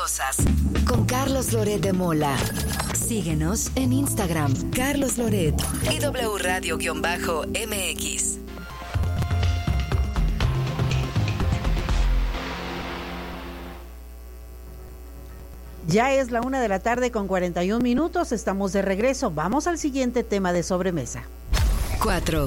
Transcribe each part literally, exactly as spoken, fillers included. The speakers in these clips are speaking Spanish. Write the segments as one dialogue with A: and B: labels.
A: cosas. Con Carlos Loret de Mola. Síguenos en Instagram, Carlos Loret y W Radio-M X.
B: Ya es la una de la tarde con cuarenta y un minutos. Estamos de regreso. Vamos al siguiente tema de sobremesa.
A: Cuatro.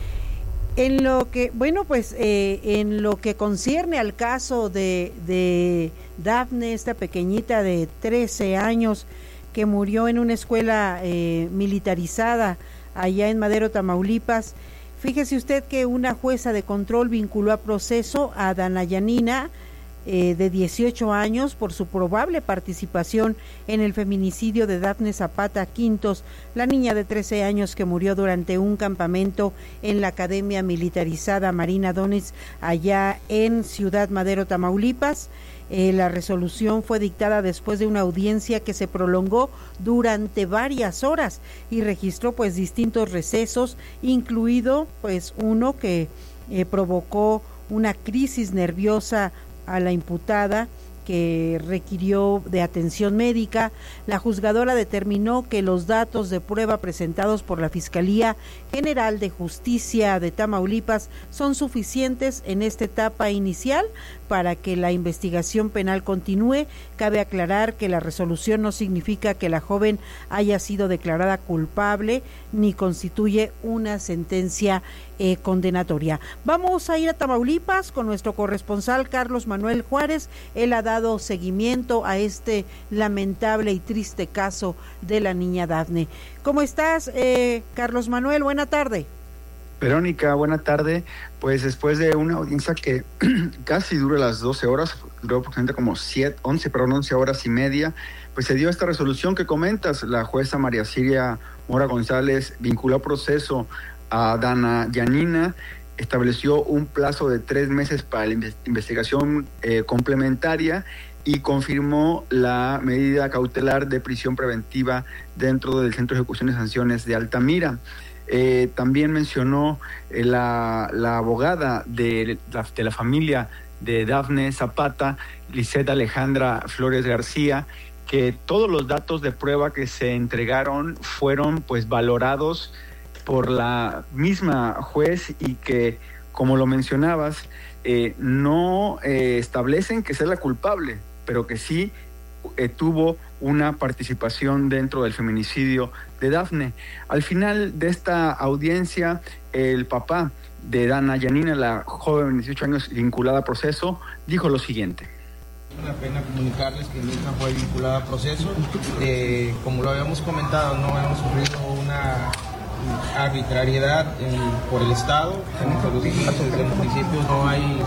B: En lo que, bueno, pues eh, en lo que concierne al caso de, de Dafne, esta pequeñita de trece años que murió en una escuela eh, militarizada allá en Madero, Tamaulipas, fíjese usted que una jueza de control vinculó a proceso a Dana Yanina, eh, de dieciocho años, por su probable participación en el feminicidio de Dafne Zapata Quintos, la niña de trece años que murió durante un campamento en la Academia Militarizada Marina Donis, allá en Ciudad Madero, Tamaulipas. Eh, la resolución fue dictada después de una audiencia que se prolongó durante varias horas y registró pues distintos recesos, incluido pues uno que eh, provocó una crisis nerviosa a la imputada, que requirió de atención médica. La juzgadora determinó que los datos de prueba presentados por la Fiscalía General de Justicia de Tamaulipas son suficientes en esta etapa inicial para que la investigación penal continúe. Cabe aclarar que la resolución no significa que la joven haya sido declarada culpable ni constituye una sentencia eh, condenatoria. Vamos a ir a Tamaulipas con nuestro corresponsal Carlos Manuel Juárez. Él ha dado seguimiento a este lamentable y triste caso de la niña Dafne. ¿Cómo estás, eh, Carlos Manuel? Buena tarde.
C: Verónica, buena tarde. Pues después de una audiencia que casi dura las doce horas, duró aproximadamente como siete, once, perdón, once horas y media, pues se dio esta resolución que comentas. La jueza María Siria Mora González vinculó a proceso a Dana Yanina, estableció un plazo de tres meses para la investigación eh, complementaria y confirmó la medida cautelar de prisión preventiva dentro del Centro de Ejecución de Sanciones de Altamira. Eh, también mencionó eh, la, la abogada de la, de la familia de Dafne Zapata, Lisette Alejandra Flores García, que todos los datos de prueba que se entregaron fueron pues valorados por la misma juez y que, como lo mencionabas, eh, no eh, establecen que sea la culpable, pero que sí eh, tuvo una participación dentro del feminicidio de Dafne. Al final de esta audiencia, el papá de Dana Yanina, la joven de dieciocho años vinculada a proceso, dijo lo siguiente.
D: Una pena comunicarles que mi hija fue vinculada a proceso. Eh, como lo habíamos comentado, no hemos sufrido una arbitrariedad en, por el Estado. Como lo dijimos desde el principio, no hay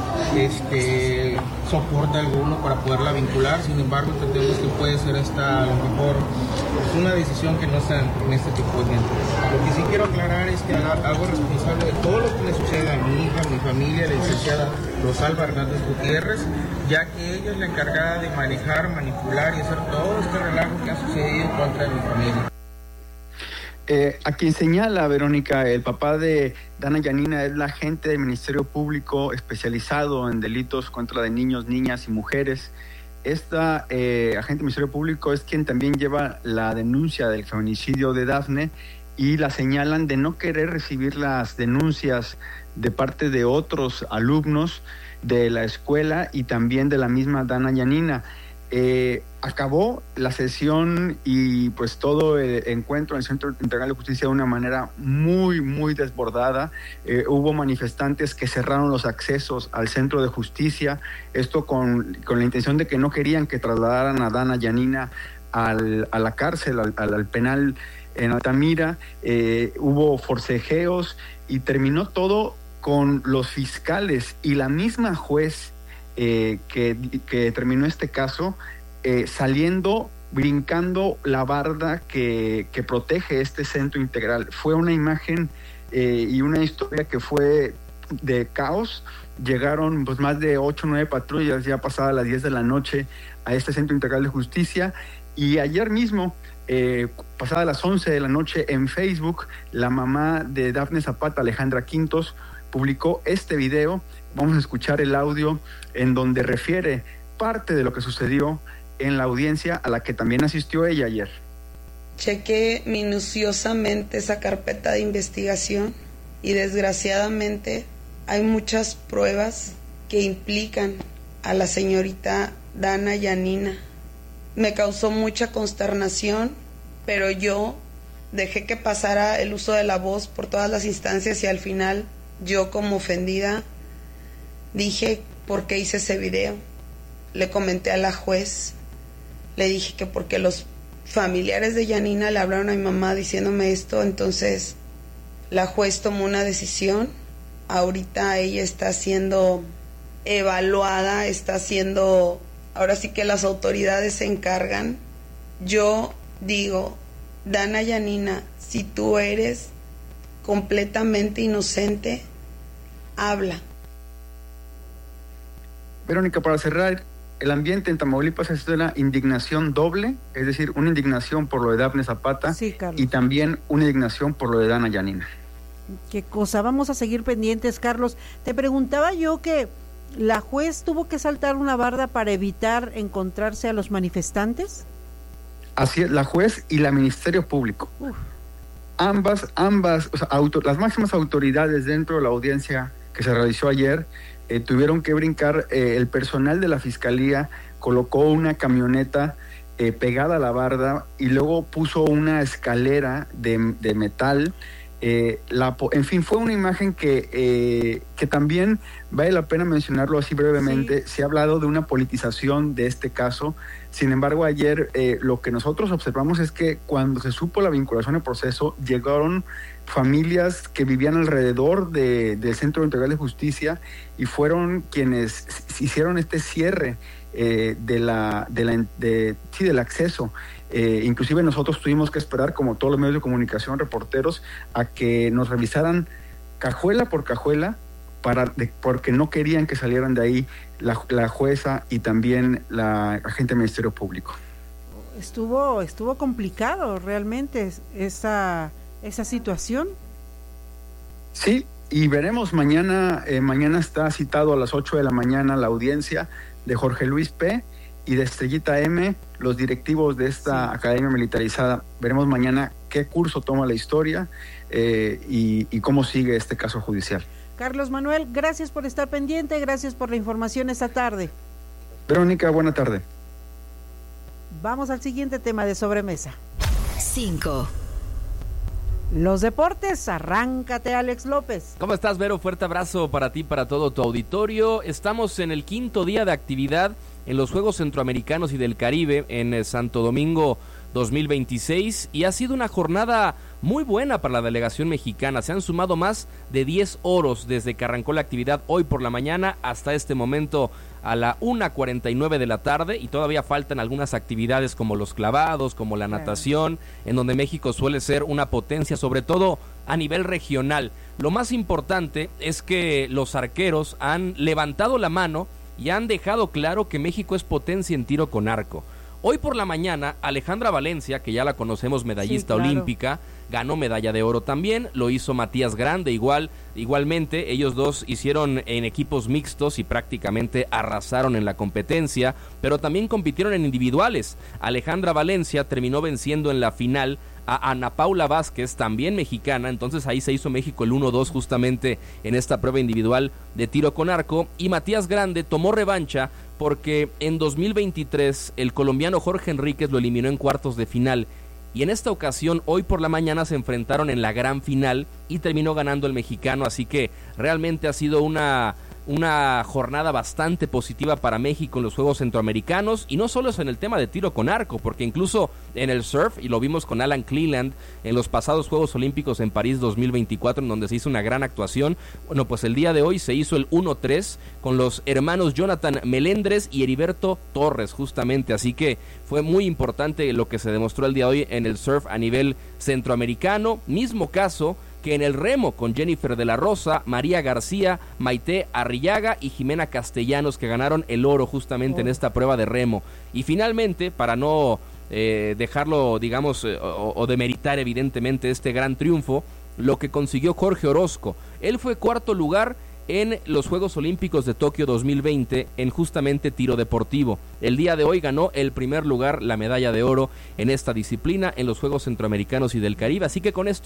D: este, soporte alguno para poderla vincular. Sin embargo, entendemos que puede ser esta a lo mejor una decisión que no está en este tipo de gente. Lo que sí quiero aclarar es que hago responsable de todo lo que le sucede a mi hija, a mi familia, la licenciada Rosalba Hernández Gutiérrez, ya que ella es la encargada de manejar, manipular y hacer todo este relajo que ha sucedido en contra de mi familia.
C: Eh, a quien señala, Verónica, el papá de Dana Yanina es la agente del Ministerio Público especializado en delitos contra de niños, niñas y mujeres. Esta eh, agente del Ministerio Público es quien también lleva la denuncia del feminicidio de Dafne y la señalan de no querer recibir las denuncias de parte de otros alumnos de la escuela y también de la misma Dana Yanina. Eh, acabó la sesión y pues todo el encuentro en el Centro Integral de Justicia de una manera muy, muy desbordada. Eh, hubo manifestantes que cerraron los accesos al Centro de Justicia, esto con, con la intención de que no querían que trasladaran a Dana Yanina al, a la cárcel, al, al penal en Altamira. Eh, hubo forcejeos y terminó todo con los fiscales y la misma juez Eh, que, que terminó este caso eh, saliendo, brincando la barda que, que protege este centro integral. Fue una imagen eh, y una historia que fue de caos. Llegaron pues más de ocho o nueve patrullas ya pasadas las diez de la noche a este centro integral de justicia y ayer mismo eh, pasadas las once de la noche en Facebook la mamá de Dafne Zapata, Alejandra Quintos, publicó este video. Vamos a escuchar el audio en donde refiere parte de lo que sucedió en la audiencia a la que también asistió ella ayer.
E: Chequé minuciosamente esa carpeta de investigación y desgraciadamente hay muchas pruebas que implican a la señorita Dana Yanina. Me causó mucha consternación, pero yo dejé que pasara el uso de la voz por todas las instancias y al final yo, como ofendida, dije por qué hice ese video. Le comenté a la juez, le dije que porque los familiares de Yanina le hablaron a mi mamá diciéndome esto, entonces la juez tomó una decisión. Ahorita ella está siendo evaluada, está siendo, ahora sí que las autoridades se encargan. Yo digo, Dana Yanina, si tú eres completamente inocente, habla.
C: Verónica, para cerrar, el ambiente en Tamaulipas es de una indignación doble, es decir, una indignación por lo de Dafne Zapata,
B: sí,
C: y también una indignación por lo de Dana Yanina.
B: Qué cosa, vamos a seguir pendientes, Carlos. Te preguntaba yo que la juez tuvo que saltar una barda para evitar encontrarse a los manifestantes.
C: Así es, la juez y la Ministerio Público. Uf. Ambas, ambas, o sea, auto, las máximas autoridades dentro de la audiencia que se realizó ayer, eh, tuvieron que brincar. Eh, el personal de la Fiscalía colocó una camioneta eh, pegada a la barda y luego puso una escalera de, de metal. Eh, la, en fin, fue una imagen que, eh, que también vale la pena mencionarlo así brevemente. Sí. Se ha hablado de una politización de este caso. Sin embargo, ayer eh, lo que nosotros observamos es que cuando se supo la vinculación al proceso, llegaron familias que vivían alrededor de, del Centro Integral de Justicia y fueron quienes hicieron este cierre eh, de la, de la, de, sí, del acceso. Eh, inclusive nosotros tuvimos que esperar, como todos los medios de comunicación, reporteros, a que nos revisaran cajuela por cajuela, para de, porque no querían que salieran de ahí la, la jueza y también la agente del Ministerio Público.
B: Estuvo, estuvo complicado realmente esa, esa situación.
C: Sí, y veremos mañana, eh, mañana está citado a las ocho de la mañana la audiencia de Jorge Luis P. y de Estrellita M, los directivos de esta sí. academia militarizada. Veremos mañana qué curso toma la historia eh, y, y cómo sigue este caso judicial.
B: Carlos Manuel, gracias por estar pendiente, gracias por la información esta tarde.
C: Verónica, buena tarde.
B: Vamos al siguiente tema de sobremesa.
A: cinco.
B: Los deportes, arráncate, Alex López.
F: ¿Cómo estás, Vero? Fuerte abrazo para ti, para todo tu auditorio. Estamos en el quinto día de actividad en los Juegos Centroamericanos y del Caribe en Santo Domingo dos mil veintiséis y ha sido una jornada muy buena para la delegación mexicana. Se han sumado más de diez oros desde que arrancó la actividad hoy por la mañana hasta este momento a la una cuarenta y nueve de la tarde, y todavía faltan algunas actividades como los clavados, como la natación, en donde México suele ser una potencia, sobre todo a nivel regional. Lo más importante es que los arqueros han levantado la mano y han dejado claro que México es potencia en tiro con arco. Hoy por la mañana, Alejandra Valencia, que ya la conocemos, medallista sí, claro. olímpica, ganó medalla de oro también, lo hizo Matías Grande igual, igualmente, ellos dos hicieron en equipos mixtos y prácticamente arrasaron en la competencia, pero también compitieron en individuales. Alejandra Valencia terminó venciendo en la final a Ana Paula Vázquez, también mexicana, entonces ahí se hizo México el uno dos justamente en esta prueba individual de tiro con arco, y Matías Grande tomó revancha porque en dos mil veintitrés el colombiano Jorge Enríquez lo eliminó en cuartos de final, y en esta ocasión hoy por la mañana se enfrentaron en la gran final y terminó ganando el mexicano, así que realmente ha sido una una jornada bastante positiva para México en los Juegos Centroamericanos, y no solo es en el tema de tiro con arco, porque incluso en el surf, y lo vimos con Alan Cleland en los pasados Juegos Olímpicos en París dos mil veinticuatro, en donde se hizo una gran actuación. Bueno, pues el día de hoy se hizo el uno tres con los hermanos Jonathan Melendres y Heriberto Torres justamente, así que fue muy importante lo que se demostró el día de hoy en el surf a nivel centroamericano. Mismo caso que en el remo con Jennifer de la Rosa, María García, Maite Arrillaga y Jimena Castellanos, que ganaron el oro justamente oh. en esta prueba de remo. Y finalmente, para no eh, dejarlo, digamos, eh, o, o demeritar evidentemente este gran triunfo, lo que consiguió Jorge Orozco. Él fue cuarto lugar en los Juegos Olímpicos de Tokio dos mil veinte en justamente tiro deportivo. El día de hoy ganó el primer lugar, la medalla de oro en esta disciplina en los Juegos Centroamericanos y del Caribe, así que con esto